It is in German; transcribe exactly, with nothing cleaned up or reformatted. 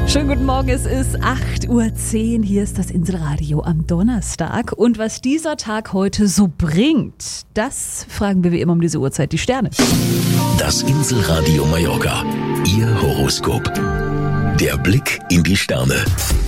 Schönen guten Morgen, es ist acht Uhr zehn, hier ist das Inselradio am Donnerstag. Und was dieser Tag heute so bringt, das fragen wir wie immer um diese Uhrzeit die Sterne. Das Inselradio Mallorca, Ihr Horoskop. Der Blick in die Sterne.